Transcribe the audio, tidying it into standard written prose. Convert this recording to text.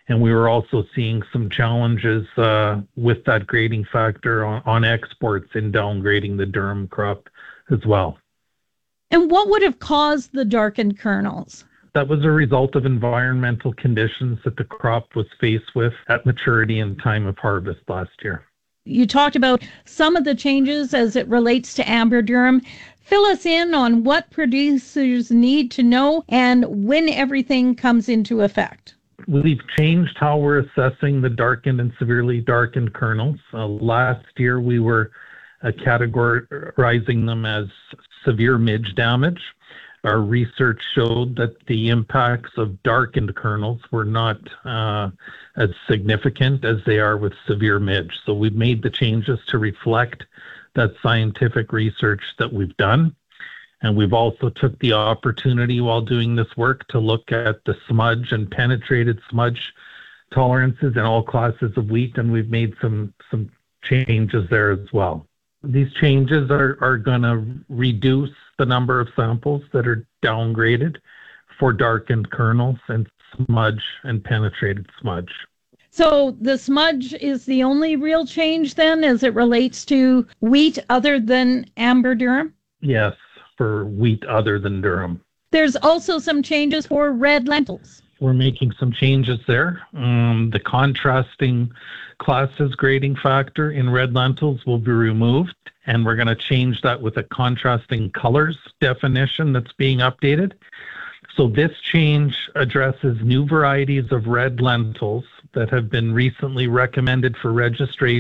And we were also seeing some challenges with that grading factor on exports in downgrading the durum crop as well. And what would have caused the darkened kernels? That was a result of environmental conditions that the crop was faced with at maturity and time of harvest last year. You talked about some of the changes as it relates to amber durum. Fill us in on what producers need to know and when everything comes into effect. We've changed how we're assessing the darkened and severely darkened kernels. Last year, we were categorizing them as severe midge damage. Our research showed that the impacts of darkened kernels were not as significant as they are with severe midge. So we've made the changes to reflect that scientific research that we've done. And we've also took the opportunity while doing this work to look at the smudge and penetrated smudge tolerances in all classes of wheat, and we've made some changes there as well. These changes are going to reduce the number of samples that are downgraded for darkened kernels and smudge and penetrated smudge. So the smudge is the only real change then as it relates to wheat other than amber durum? Yes, for wheat other than durum. There's also some changes for red lentils. We're making some changes there. The contrasting classes grading factor in red lentils will be removed, and we're going to change that with a contrasting colors definition that's being updated. So this change addresses new varieties of red lentils that have been recently recommended for registration